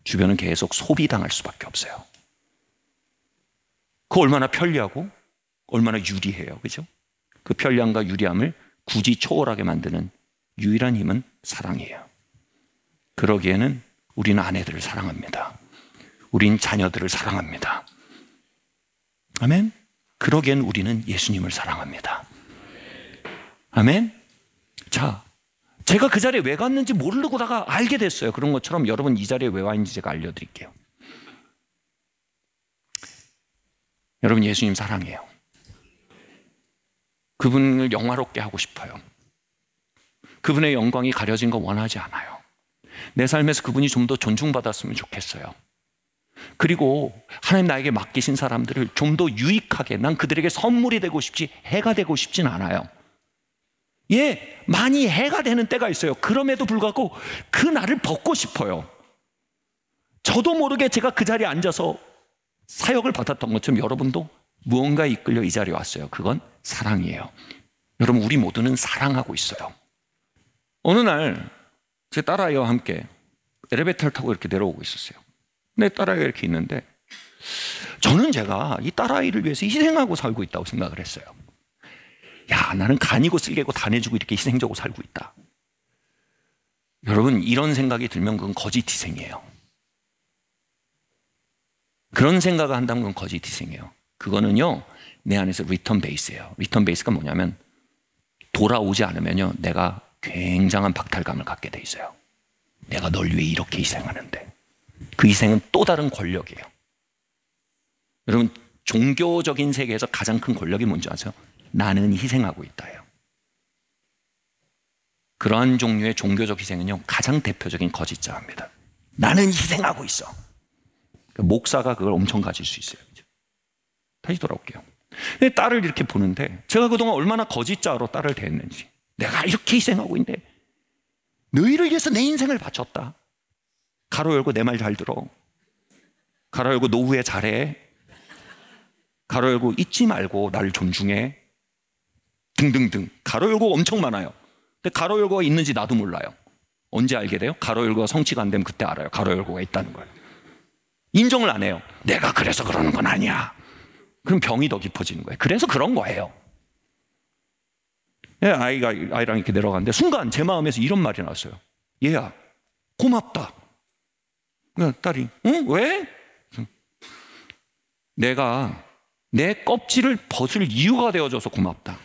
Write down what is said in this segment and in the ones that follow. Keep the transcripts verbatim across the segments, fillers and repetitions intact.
주변은 계속 소비당할 수밖에 없어요. 그 얼마나 편리하고 얼마나 유리해요. 그죠? 그 편리함과 유리함을 굳이 초월하게 만드는 유일한 힘은 사랑이에요. 그러기에는 우리는 아내들을 사랑합니다. 우린 자녀들을 사랑합니다. 아멘? 그러기엔 우리는 예수님을 사랑합니다. 아멘? 자, 제가 그 자리에 왜 갔는지 모르고다가 알게 됐어요. 그런 것처럼 여러분 이 자리에 왜 와 있는지 제가 알려드릴게요. 여러분 예수님 사랑해요. 그분을 영화롭게 하고 싶어요. 그분의 영광이 가려진 거 원하지 않아요. 내 삶에서 그분이 좀 더 존중받았으면 좋겠어요. 그리고 하나님 나에게 맡기신 사람들을 좀 더 유익하게, 난 그들에게 선물이 되고 싶지 해가 되고 싶진 않아요. 예, 많이 해가 되는 때가 있어요. 그럼에도 불구하고 그 날을 벗고 싶어요. 저도 모르게 제가 그 자리에 앉아서 사역을 받았던 것처럼 여러분도 무언가에 이끌려 이 자리에 왔어요. 그건 사랑이에요. 여러분 우리 모두는 사랑하고 있어요. 어느 날 제 딸아이와 함께 엘리베이터를 타고 이렇게 내려오고 있었어요. 내 딸아이가 이렇게 있는데 저는 제가 이 딸아이를 위해서 희생하고 살고 있다고 생각을 했어요. 야, 나는 간이고 쓸개고 다 내주고 이렇게 희생적으로 살고 있다. 여러분 이런 생각이 들면 그건 거짓 희생이에요. 그런 생각을 한다면 그건 거짓 희생이에요. 그거는요 내 안에서 리턴 베이스예요. 리턴 베이스가 뭐냐면 돌아오지 않으면요 내가 굉장한 박탈감을 갖게 돼 있어요. 내가 널 위해 이렇게 희생하는데. 그 희생은 또 다른 권력이에요. 여러분 종교적인 세계에서 가장 큰 권력이 뭔지 아세요? 나는 희생하고 있다예요. 그러한 종류의 종교적 희생은요 가장 대표적인 거짓자입니다. 나는 희생하고 있어. 목사가 그걸 엄청 가질 수 있어요. 다시 돌아올게요. 내 딸을 이렇게 보는데 제가 그동안 얼마나 거짓자로 딸을 대했는지, 내가 이렇게 희생하고 있는데 너희를 위해서 내 인생을 바쳤다. 가로 열고 내 말 잘 들어. 가로 열고 노후에 잘해. 가로 열고 잊지 말고 나를 존중해. 등등등. 가로 열고 엄청 많아요. 근데 가로 열고가 있는지 나도 몰라요. 언제 알게 돼요? 가로 열고가 성취가 안 되면 그때 알아요. 가로 열고가 있다는 걸. 인정을 안 해요. 내가 그래서 그러는 건 아니야. 그럼 병이 더 깊어지는 거예요. 그래서 그런 거예요. 예, 아이가, 아이랑 이렇게 내려가는데 순간 제 마음에서 이런 말이 나왔어요. 얘야, 고맙다. 딸이, 응? 왜? 내가 내 껍질을 벗을 이유가 되어줘서 고맙다.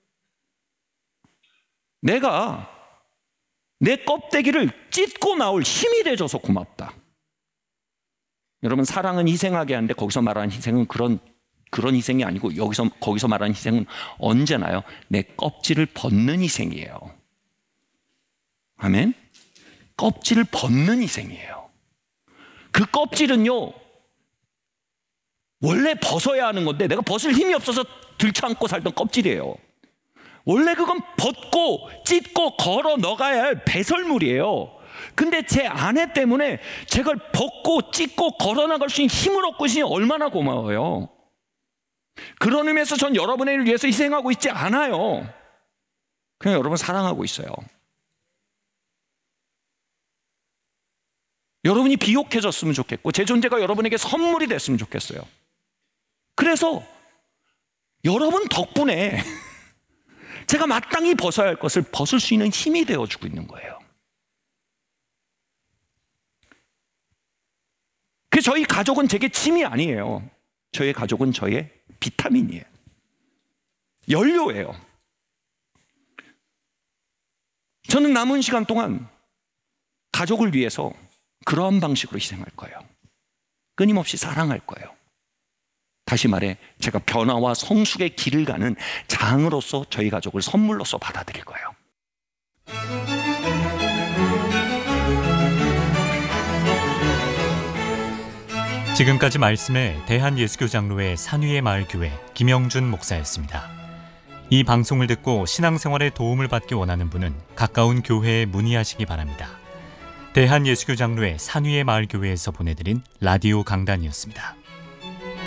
내가 내 껍데기를 찢고 나올 힘이 되어줘서 고맙다. 여러분 사랑은 희생하게 하는데 거기서 말하는 희생은 그런 그런 희생이 아니고 여기서 거기서 말하는 희생은 언제나요? 내 껍질을 벗는 희생이에요. 아멘? 껍질을 벗는 희생이에요. 그 껍질은요 원래 벗어야 하는 건데 내가 벗을 힘이 없어서 들쳐안고 살던 껍질이에요. 원래 그건 벗고 찢고 걸어 넣어가야 할 배설물이에요. 근데 제 아내 때문에 제가 벗고 찢고 걸어 나갈 수 있는 힘을 얻고 있으니 얼마나 고마워요. 그런 의미에서 전 여러분을 위해서 희생하고 있지 않아요. 그냥 여러분 사랑하고 있어요. 여러분이 비옥해졌으면 좋겠고 제 존재가 여러분에게 선물이 됐으면 좋겠어요. 그래서 여러분 덕분에 제가 마땅히 벗어야 할 것을 벗을 수 있는 힘이 되어주고 있는 거예요. 그 저희 가족은 제게 침이 아니에요. 저희 가족은 저의 비타민이에요. 연료예요. 저는 남은 시간 동안 가족을 위해서 그러한 방식으로 희생할 거예요. 끊임없이 사랑할 거예요. 다시 말해 제가 변화와 성숙의 길을 가는 장으로서 저희 가족을 선물로서 받아들일 거예요. 지금까지 말씀에 대한예수교 장로회 산위의 마을교회 김영준 목사였습니다. 이 방송을 듣고 신앙생활에 도움을 받기 원하는 분은 가까운 교회에 문의하시기 바랍니다. 대한예수교 장로회 산위의 마을교회에서 보내드린 라디오 강단이었습니다.